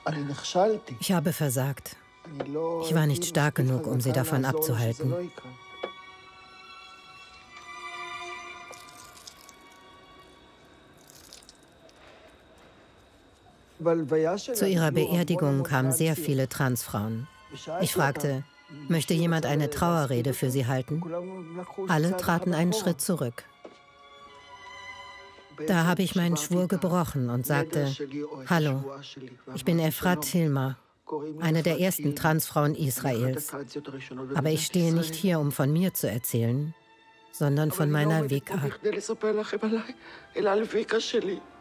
Ich habe versagt. Ich war nicht stark genug, um sie davon abzuhalten. Zu ihrer Beerdigung kamen sehr viele Transfrauen. Ich fragte, möchte jemand eine Trauerrede für sie halten? Alle traten einen Schritt zurück. Da habe ich meinen Schwur gebrochen und sagte, hallo, ich bin Efrat Hilma, eine der ersten Transfrauen Israels. Aber ich stehe nicht hier, um von mir zu erzählen, sondern von meiner Vika.